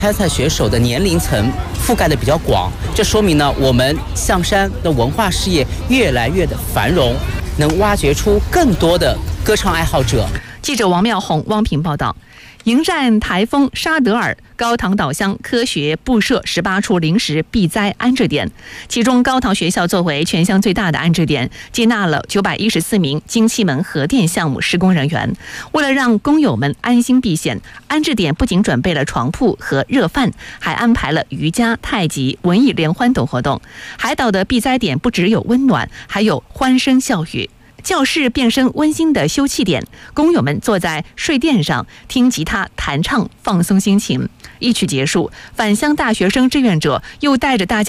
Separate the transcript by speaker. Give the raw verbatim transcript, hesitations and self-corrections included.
Speaker 1: 参赛选手的年龄层覆盖的比较广，这说明呢，我们象山的文化事业越来越的繁荣，能挖掘出更多的歌唱爱好者。
Speaker 2: 记者王妙红、汪平报道。迎战台风沙德尔，高唐岛乡科学布设十八处临时避灾安置点，其中高唐学校作为全乡最大的安置点，接纳了九百一十四名金气门核电项目施工人员。为了让工友们安心避险，安置点不仅准备了床铺和热饭，还安排了瑜伽、太极、文艺联欢等活动。海岛的避灾点不只有温暖，还有欢声笑语。教室变身温馨的休憩点，工友们坐在睡垫上听吉他弹唱，放松心情。一曲结束，返乡大学生志愿者又带着大家